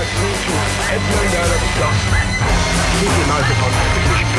listening to Edmund Dust, Mickey Mouse upon British